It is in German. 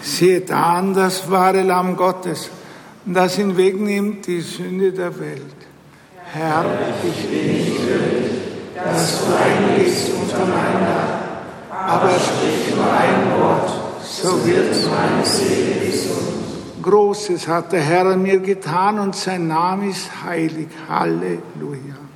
Seht an das wahre Lamm Gottes, das hinwegnimmt die Sünde der Welt. Herr, ich bin nicht würdig, dass du eingehst unter mein Dach, aber sprich nur ein Wort, so wird meine Seele gesund. Großes hat der Herr an mir getan und sein Name ist heilig. Halleluja.